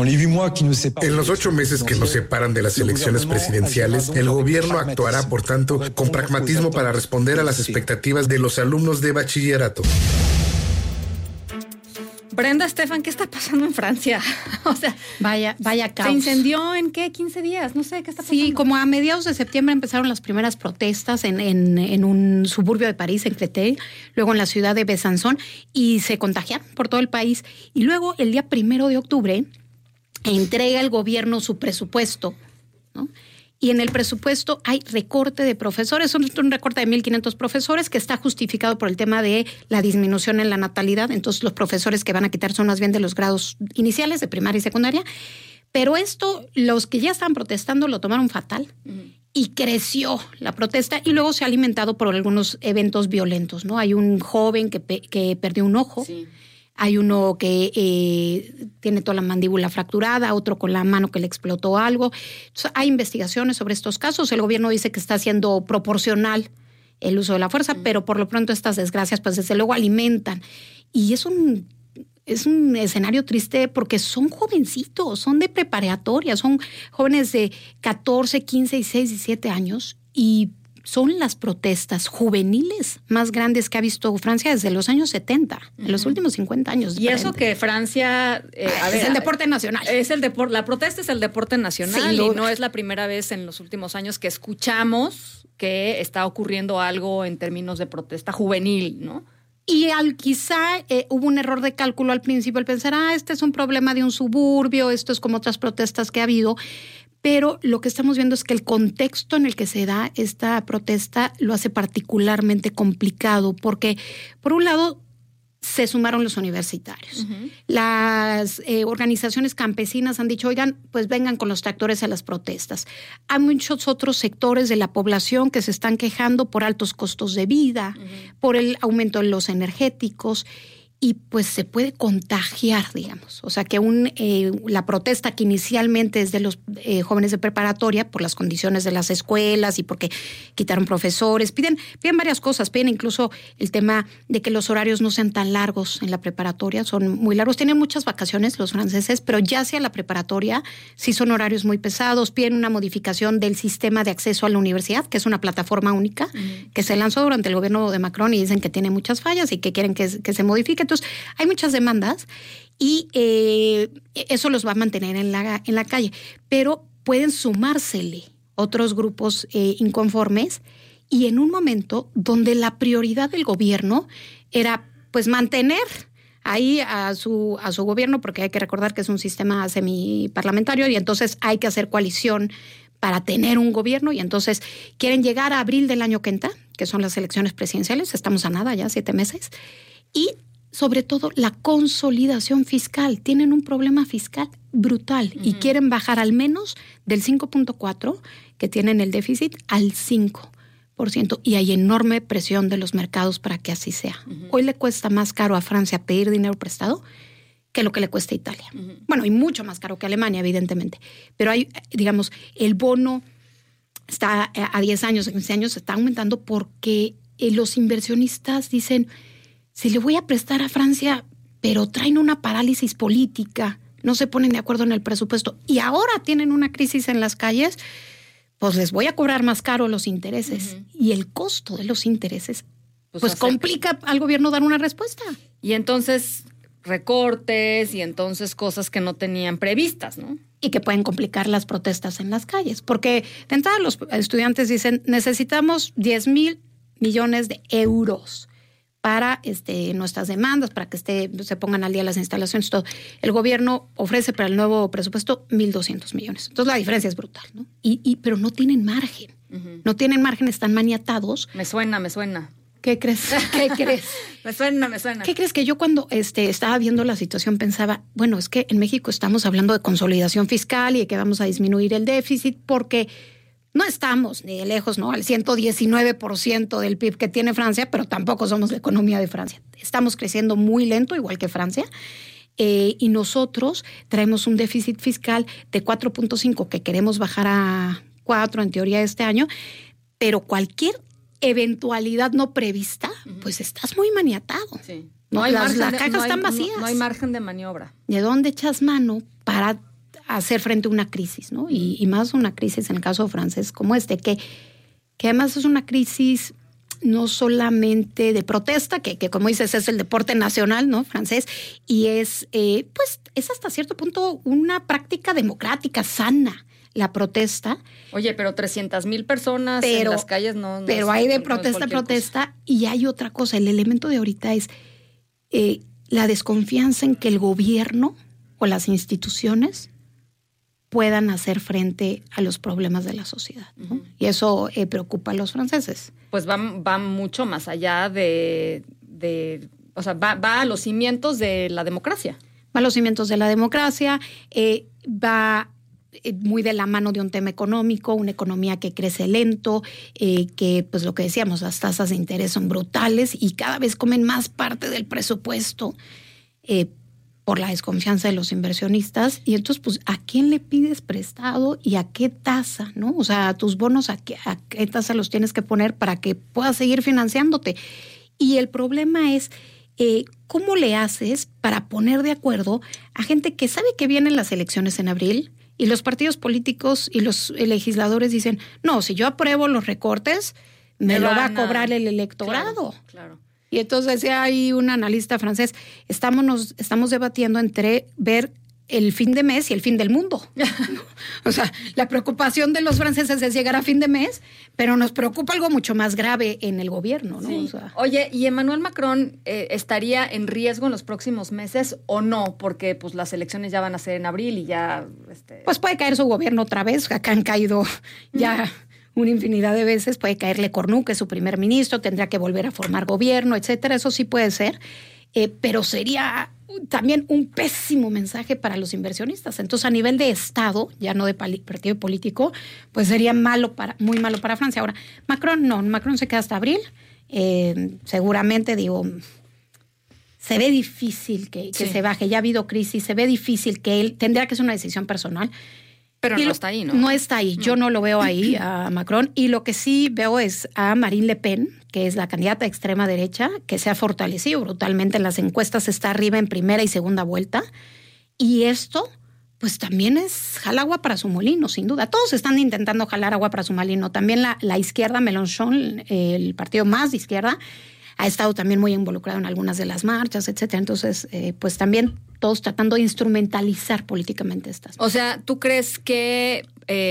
En los 8 meses que nos separan de las elecciones presidenciales, el gobierno actuará, por tanto, con pragmatismo para responder a las expectativas de los alumnos de bachillerato. Brenda Estefan, ¿qué está pasando en Francia? O sea, vaya caos. ¿Se incendió en qué? 15 días, no sé qué está pasando. Sí, como a mediados de septiembre empezaron las primeras protestas en un suburbio de París, en Créteil, luego en la ciudad de Besançon, y se contagiaron por todo el país. Y luego, el día 1 de octubre, entrega el gobierno su presupuesto, ¿no? Y en el presupuesto hay recorte de profesores, un recorte de 1,500 profesores que está justificado por el tema de la disminución en la natalidad. Entonces los profesores que van a quitar son más bien de los grados iniciales, de primaria y secundaria. Pero esto, los que ya estaban protestando lo tomaron fatal y creció la protesta y luego se ha alimentado por algunos eventos violentos, ¿no? Hay un joven que perdió un ojo. Sí. Hay uno que tiene toda la mandíbula fracturada, otro con la mano que le explotó algo. Entonces, hay investigaciones sobre estos casos. El gobierno dice que está siendo proporcional el uso de la fuerza, pero por lo pronto estas desgracias, pues desde luego alimentan. Y es un escenario triste porque son jovencitos, son de preparatoria, son jóvenes de 14, 15, 16, 17 años y son las protestas juveniles más grandes que ha visto Francia desde los años 70, en los últimos 50 años. Y eso que Francia... es el deporte nacional. La protesta es el deporte nacional y no es la primera vez en los últimos años que escuchamos que está ocurriendo algo en términos de protesta juvenil, ¿no? Y quizá hubo un error de cálculo al principio, al pensar, este es un problema de un suburbio, esto es como otras protestas que ha habido. Pero lo que estamos viendo es que el contexto en el que se da esta protesta lo hace particularmente complicado porque, por un lado, se sumaron los universitarios. Las organizaciones campesinas han dicho, oigan, pues vengan con los tractores a las protestas. Hay muchos otros sectores de la población que se están quejando por altos costos de vida, por el aumento de los energéticos. Y pues se puede contagiar, digamos. O sea, que la protesta que inicialmente es de los jóvenes de preparatoria por las condiciones de las escuelas y porque quitaron profesores, piden varias cosas, piden incluso el tema de que los horarios no sean tan largos en la preparatoria, son muy largos. Tienen muchas vacaciones los franceses, pero ya hacia la preparatoria sí son horarios muy pesados. Piden una modificación del sistema de acceso a la universidad, que es una plataforma única que se lanzó durante el gobierno de Macron y dicen que tiene muchas fallas y que quieren que se modifique. Entonces, hay muchas demandas y eso los va a mantener en la calle, pero pueden sumársele otros grupos inconformes y en un momento donde la prioridad del gobierno era pues mantener ahí a su gobierno, porque hay que recordar que es un sistema semiparlamentario y entonces hay que hacer coalición para tener un gobierno y entonces quieren llegar a abril del año que entra, que son las elecciones presidenciales, estamos a nada ya, 7 meses, y sobre todo la consolidación fiscal. Tienen un problema fiscal brutal y quieren bajar al menos del 5.4% que tienen el déficit al 5%. Y hay enorme presión de los mercados para que así sea. Hoy le cuesta más caro a Francia pedir dinero prestado que lo que le cuesta a Italia. Bueno, y mucho más caro que Alemania, evidentemente. Pero hay, digamos, el bono está a 10 años, 15 años, está aumentando porque los inversionistas dicen... Si le voy a prestar a Francia, pero traen una parálisis política, no se ponen de acuerdo en el presupuesto y ahora tienen una crisis en las calles, pues les voy a cobrar más caro los intereses. Y el costo de los intereses pues complica al gobierno dar una respuesta. Y entonces recortes y entonces cosas que no tenían previstas, ¿no? Y que pueden complicar las protestas en las calles. Porque de entrada los estudiantes dicen, necesitamos 10,000 millones de euros para nuestras demandas, para que se pongan al día las instalaciones, todo. El gobierno ofrece para el nuevo presupuesto 1,200 millones. Entonces la diferencia es brutal, ¿no? Pero no tienen margen. No tienen margen, están maniatados. Me suena. ¿Qué crees? Me suena. ¿Qué crees? Que yo cuando estaba viendo la situación pensaba, bueno, es que en México estamos hablando de consolidación fiscal y de que vamos a disminuir el déficit porque... No estamos ni de lejos, ¿no? Al 119% del PIB que tiene Francia, pero tampoco somos la economía de Francia. Estamos creciendo muy lento, igual que Francia, y nosotros traemos un déficit fiscal de 4.5 que queremos bajar a 4 en teoría este año, pero cualquier eventualidad no prevista, pues estás muy maniatado. Sí. Las cajas están vacías. No hay margen de maniobra. ¿De dónde echas mano para hacer frente a una crisis, ¿no? Y más una crisis en el caso francés como que además es una crisis no solamente de protesta, que como dices es el deporte nacional, ¿no? Francés, y es hasta cierto punto una práctica democrática sana, la protesta. Oye, pero 300,000 personas en las calles no. Pero hay de protesta, y hay otra cosa. El elemento de ahorita es la desconfianza en que el gobierno o las instituciones puedan hacer frente a los problemas de la sociedad, ¿no? Y eso preocupa a los franceses. Pues va mucho más allá o sea, va a los cimientos de la democracia. Va a los cimientos de la democracia, va muy de la mano de un tema económico, una economía que crece lento, que pues lo que decíamos, las tasas de interés son brutales y cada vez comen más parte del presupuesto por la desconfianza de los inversionistas. Y entonces, pues, ¿a quién le pides prestado y a qué tasa, no? O sea, tus bonos, ¿a qué tasa los tienes que poner para que puedas seguir financiándote? Y el problema es ¿cómo le haces para poner de acuerdo a gente que sabe que vienen las elecciones en abril y los partidos políticos y los legisladores dicen, no, si yo apruebo los recortes, me lo va a cobrar el electorado? Claro. Y entonces decía ahí un analista francés, estamos debatiendo entre ver el fin de mes y el fin del mundo. O sea, la preocupación de los franceses es llegar a fin de mes, pero nos preocupa algo mucho más grave en el gobierno, ¿no? Sí. O sea, oye, ¿y Emmanuel Macron estaría en riesgo en los próximos meses o no? Porque pues las elecciones ya van a ser en abril y ya... Pues puede caer su gobierno otra vez, acá han caído ya... una infinidad de veces, puede caerle Cornu, que es su primer ministro, tendrá que volver a formar gobierno, etcétera. Eso sí puede ser, pero sería también un pésimo mensaje para los inversionistas. Entonces, a nivel de Estado, ya no de partido político, pues sería muy malo para Francia. Ahora, Macron se queda hasta abril. Seguramente, se ve difícil que se baje. Ya ha habido crisis, se ve difícil que él tendrá que ser una decisión personal. Pero no está ahí, ¿no? No está ahí. Yo no lo veo ahí a Macron. Y lo que sí veo es a Marine Le Pen, que es la candidata de extrema derecha, que se ha fortalecido brutalmente en las encuestas, está arriba en primera y segunda vuelta. Y esto, pues también es jalar agua para su molino, sin duda. Todos están intentando jalar agua para su molino. También la izquierda, Mélenchon, el partido más de izquierda, ha estado también muy involucrado en algunas de las marchas, etcétera. Entonces, pues también todos tratando de instrumentalizar políticamente estas. O sea, ¿tú crees que,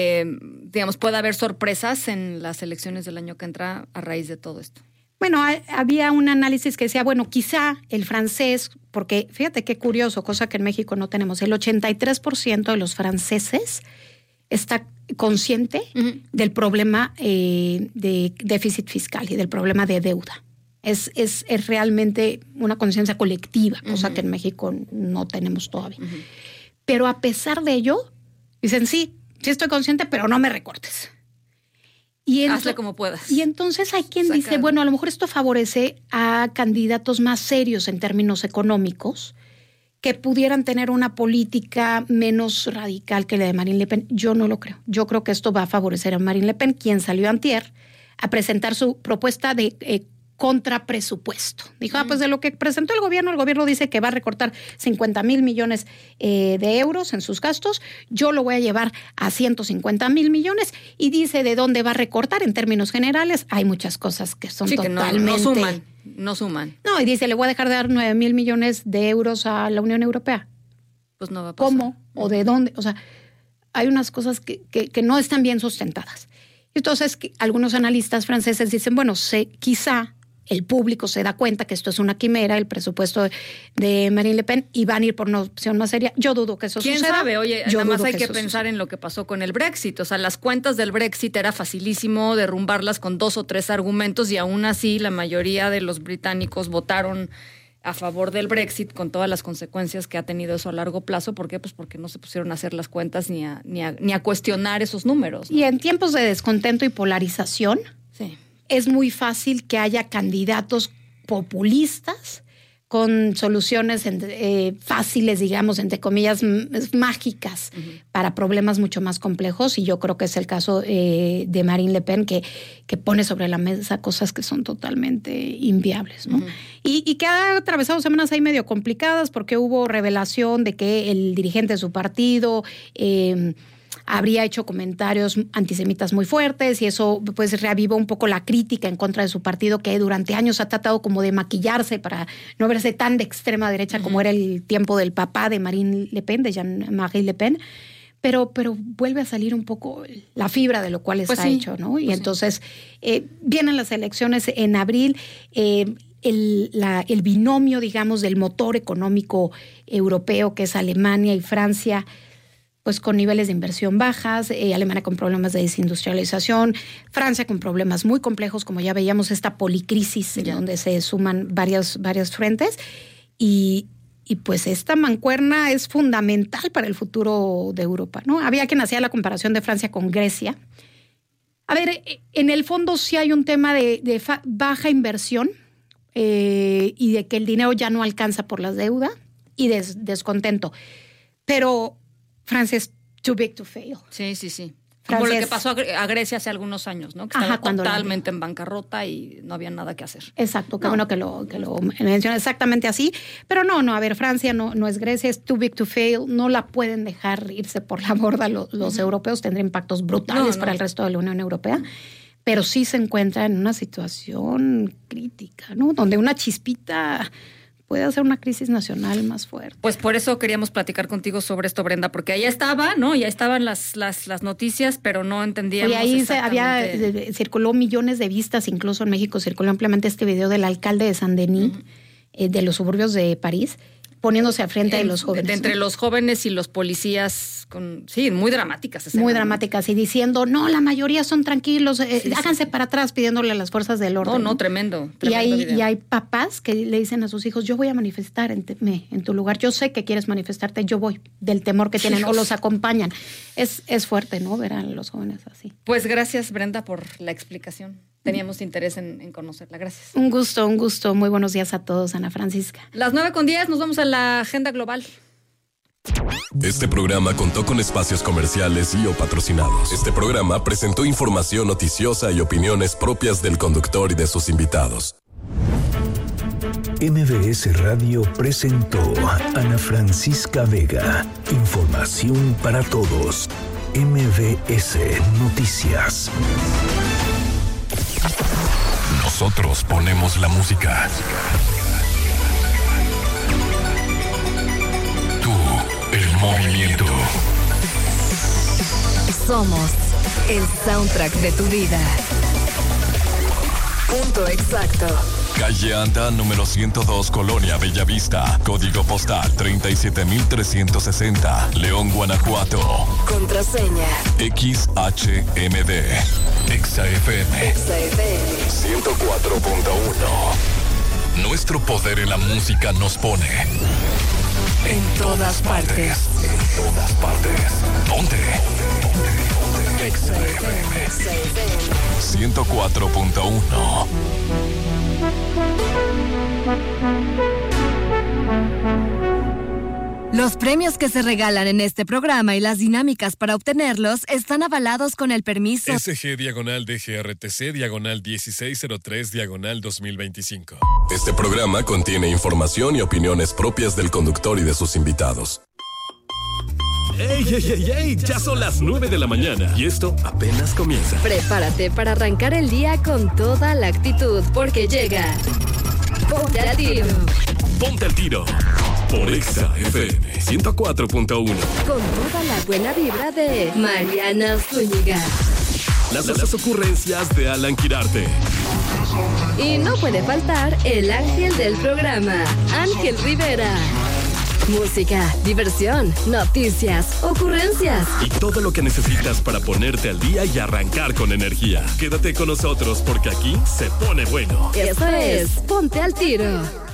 puede haber sorpresas en las elecciones del año que entra a raíz de todo esto? Bueno, había un análisis que decía, bueno, quizá el francés, porque fíjate qué curioso, cosa que en México no tenemos, el 83% de los franceses está consciente del problema de déficit fiscal y del problema de deuda. Es realmente una conciencia colectiva, cosa que en México no tenemos todavía. Pero a pesar de ello, dicen, sí estoy consciente, pero no me recortes. Hazle como puedas. Y entonces hay quien dice, bueno, a lo mejor esto favorece a candidatos más serios en términos económicos, que pudieran tener una política menos radical que la de Marine Le Pen. Yo no lo creo. Yo creo que esto va a favorecer a Marine Le Pen, quien salió antier a presentar su propuesta de contrapresupuesto. Dijo, pues de lo que presentó el gobierno dice que va a recortar 50,000 millones de euros en sus gastos, yo lo voy a llevar a 150,000 millones y dice de dónde va a recortar en términos generales. Hay muchas cosas que son totalmente... Que no suman. No, y dice, le voy a dejar de dar 9,000 millones de euros a la Unión Europea. Pues no va a pasar. ¿Cómo? ¿O de dónde? O sea, hay unas cosas que no están bien sustentadas. Entonces, algunos analistas franceses dicen, bueno, quizá el público se da cuenta que esto es una quimera, el presupuesto de Marine Le Pen, y van a ir por una opción más seria. Yo dudo que eso suceda. ¿Quién sabe? Oye, nada más hay que pensar en lo que pasó con el Brexit. O sea, las cuentas del Brexit era facilísimo derrumbarlas con 2 o 3 argumentos y aún así la mayoría de los británicos votaron a favor del Brexit con todas las consecuencias que ha tenido eso a largo plazo. ¿Por qué? Pues porque no se pusieron a hacer las cuentas ni a cuestionar esos números, ¿no? Y en tiempos de descontento y polarización, sí, es muy fácil que haya candidatos populistas con soluciones fáciles, digamos, entre comillas, mágicas para problemas mucho más complejos. Y yo creo que es el caso de Marine Le Pen, que pone sobre la mesa cosas que son totalmente inviables, ¿no? Y que ha atravesado semanas ahí medio complicadas porque hubo revelación de que el dirigente de su partido habría hecho comentarios antisemitas muy fuertes y eso pues reavivó un poco la crítica en contra de su partido, que durante años ha tratado como de maquillarse para no verse tan de extrema derecha como era el tiempo del papá de Marine Le Pen, de Jean-Marie Le Pen. Pero vuelve a salir un poco la fibra de lo cual está hecho, ¿no? Y entonces vienen las elecciones en abril. El binomio, digamos, del motor económico europeo, que es Alemania y Francia, pues con niveles de inversión bajas, Alemania con problemas de desindustrialización, Francia con problemas muy complejos, como ya veíamos, esta policrisis en donde se suman varios frentes, y pues esta mancuerna es fundamental para el futuro de Europa, ¿no? Había quien hacía la comparación de Francia con Grecia. A ver, en el fondo sí hay un tema de baja inversión y de que el dinero ya no alcanza por las deudas y descontento, pero Francia es too big to fail. Sí. Como lo que pasó a Grecia hace algunos años, ¿no? Que estaba totalmente en bancarrota y no había nada que hacer. Exacto, qué bueno que lo menciona exactamente así. Pero no, a ver, Francia no es Grecia, es too big to fail. No la pueden dejar irse por la borda los europeos. Tendrá impactos brutales para el resto de la Unión Europea. Pero sí se encuentra en una situación crítica, ¿no? Donde una chispita puede hacer una crisis nacional más fuerte. Pues por eso queríamos platicar contigo sobre esto, Brenda, porque allá estaba, ¿no? Ya estaban las noticias, pero no entendíamos. Y ahí circuló millones de vistas, incluso en México circuló ampliamente este video del alcalde de Saint-Denis, de los suburbios de París, poniéndose al frente de los jóvenes. Entre los jóvenes y los policías, muy dramáticas escenas. Muy dramáticas, y diciendo, no, la mayoría son tranquilos, háganse para atrás, pidiéndole a las fuerzas del orden. No, tremendo y hay papás que le dicen a sus hijos, yo voy a manifestar en tu lugar, yo sé que quieres manifestarte, yo voy, del temor que tienen, o los acompañan. Es fuerte, ¿no? Ver a los jóvenes así. Pues gracias, Brenda, por la explicación. Teníamos interés en conocerla. Gracias. Un gusto. Muy buenos días a todos, Ana Francisca. Las 9:10, nos vamos a la agenda global. Este programa contó con espacios comerciales y o patrocinados. Este programa presentó información noticiosa y opiniones propias del conductor y de sus invitados. MBS Radio presentó a Ana Francisca Vega. Información para todos. MBS Noticias. Nosotros ponemos la música. Tú, el movimiento. Somos el soundtrack de tu vida. Punto exacto. Calle Anda, número 102, Colonia Bellavista. Código postal 37360. León, Guanajuato. Contraseña XHMD. XFM 104.1. Nuestro poder en la música nos pone en todas partes. En todas partes. ¿Dónde? XFM 104.1. Los premios que se regalan en este programa y las dinámicas para obtenerlos están avalados con el permiso SG-DGRTC-1603-2025. Este programa contiene información y opiniones propias del conductor y de sus invitados. ¡Ey! Ya son las 9 de la mañana y esto apenas comienza. Prepárate para arrancar el día con toda la actitud, porque llega Ponte al Tiro. Ponte al Tiro por XFM 104.1. Con toda la buena vibra de Mariana Zúñiga. Las ocurrencias de Alan Quirarte. Y no puede faltar el ángel del programa, Ángel Rivera. Música, diversión, noticias, ocurrencias. Y todo lo que necesitas para ponerte al día y arrancar con energía. Quédate con nosotros porque aquí se pone bueno. Eso es Ponte al Tiro.